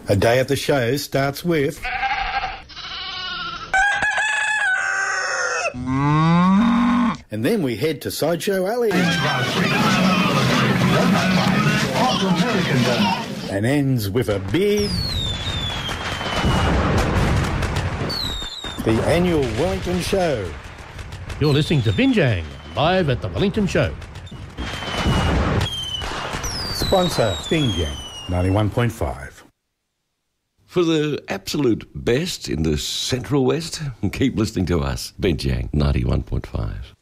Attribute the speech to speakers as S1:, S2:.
S1: A day at the show starts with... And then we head to Sideshow Alley. And ends with a big... The annual Wellington Show.
S2: You're listening to Binjang, live at the Wellington Show.
S1: Sponsor, Binjang, 91.5.
S3: For the absolute best in the Central West, keep listening to us, Binjang 91.5.